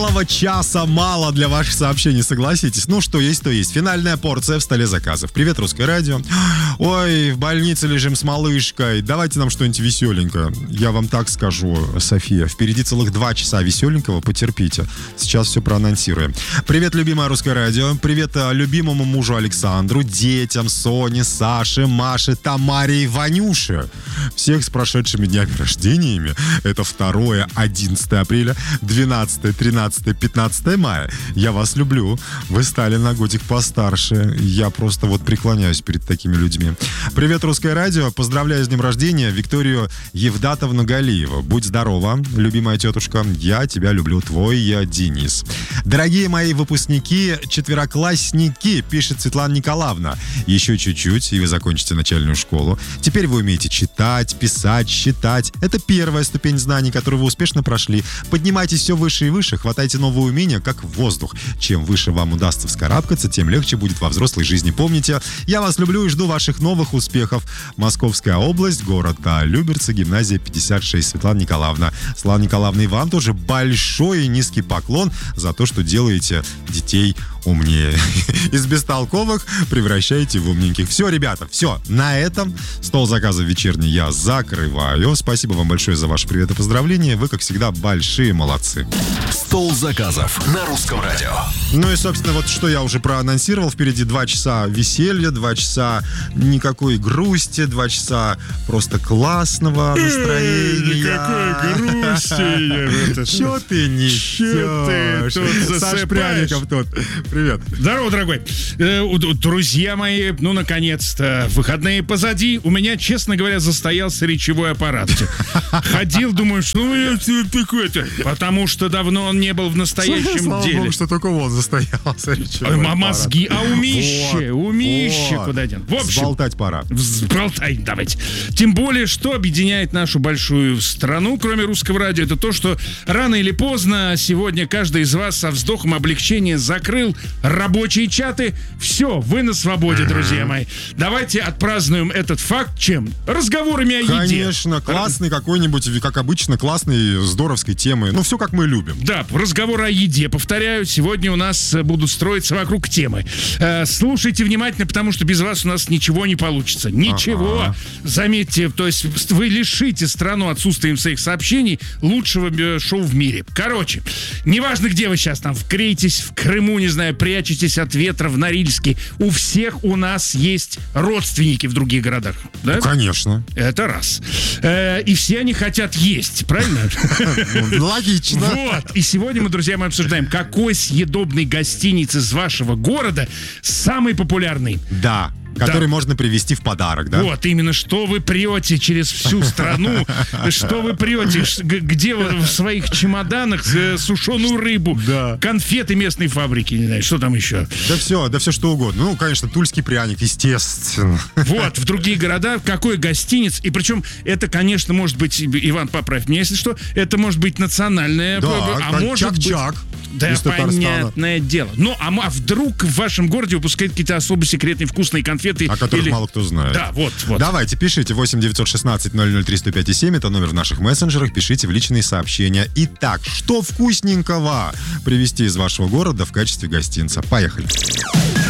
Часа мало для ваших сообщений, согласитесь. Ну, что есть, то есть. Финальная порция в столе заказов. Привет, Русское радио. Ой, в больнице лежим с малышкой. Давайте нам что-нибудь веселенькое. Я вам так скажу, София. Впереди целых 2 часа веселенького. Потерпите. Сейчас все проанонсируем. Привет, любимое Русское радио. Привет любимому мужу Александру, детям, Соне, Саше, Маше, Тамаре и Ванюше. Всех с прошедшими днями рождениями. Это 2, 11 апреля, 12, 13, 15 мая. Я вас люблю. Вы стали на годик постарше. Я просто вот преклоняюсь перед такими людьми. Привет, Русское радио. Поздравляю с днем рождения Викторию Евдатовну Галиеву. Будь здорова, любимая тетушка. Я тебя люблю. Твой я Денис. Дорогие мои выпускники, четвероклассники, пишет Светлана Николаевна. Еще чуть-чуть, и вы закончите начальную школу. Теперь вы умеете читать, писать, считать. Это первая ступень знаний, которую вы успешно прошли. Поднимайтесь все выше и выше, хватайте новые умения, как воздух. Чем выше вам удастся вскарабкаться, тем легче будет во взрослой жизни. Помните, я вас люблю и жду ваших новых успехов. Московская область, город Люберцы, гимназия 56. Светлана Николаевна. Светлана Николаевна, и вам тоже большой и низкий поклон за то, что делаете детей умнее. Из бестолковых превращаете в умненьких. Все, ребята, все. На этом стол заказов вечерний я закрываю. Спасибо вам большое за ваши привет и поздравления. Вы, как всегда, большие молодцы. Стол заказов на Русском радио. Ну и, собственно, вот что я уже проанонсировал. Впереди 2 часа веселья, 2 часа никакой грусти, 2 часа просто классного настроения. Никакой грусти. Что ты несешь? Саш Пряников тут. Привет. Здорово, дорогой. Друзья мои, ну, наконец-то, выходные позади. У меня, честно говоря, застоялся речевой аппарат. Ходил, думаю, что такое-то? Потому что давно он не был в настоящем Слава деле. Богу, что только он застоялся речевой аппарат. Мозги, умище куда ден. В общем, сболтать пора. Взболтай, давайте. Тем более, что объединяет нашу большую страну, кроме Русского радио, это то, что рано или поздно сегодня каждый из вас со вздохом облегчения закрыл рабочие чаты. Все, вы на свободе, друзья мои. Давайте отпразднуем этот факт чем? Разговорами о еде. Конечно, классный какой-нибудь, как обычно, классной, здоровской темы. Ну, все как мы любим. Да, разговор о еде. Повторяю, сегодня у нас будут строиться вокруг темы. Слушайте внимательно, потому что без вас у нас ничего не получится. Ничего. Ага. Заметьте, то есть вы лишите страну отсутствием своих сообщений лучшего шоу в мире. Короче, неважно, где вы сейчас там вкреетесь, в Крыму, не знаю, прячетесь от ветра в Норильске. У всех у нас есть родственники в других городах. Да? Ну, конечно. Это раз. И все они хотят есть, правильно? Логично. Вот. И сегодня мы, друзья мои, обсуждаем, какой съедобный гостиниц из вашего города самый популярный. Да. Который можно привезти в подарок, да? Вот, именно, что вы прете через всю страну, что вы прете, где вы в своих чемоданах сушеную рыбу, Да. конфеты местной фабрики, не знаю, что там еще. Да все что угодно. Ну, конечно, тульский пряник, естественно. Вот, в другие города, какой гостиниц, и причем это, конечно, может быть, Иван, поправь меня, если что, это может быть национальное, Да, а может быть... Чак-Чак. Да, из Татарстана. понятное дело. Ну, а вдруг в вашем городе выпускают какие-то особо секретные вкусные конфеты? О которых мало кто знает. Да, вот. Давайте, пишите 8-916-003-105-7. Это номер в наших мессенджерах. Пишите в личные сообщения. Итак, что вкусненького привезти из вашего города в качестве гостинца? Поехали.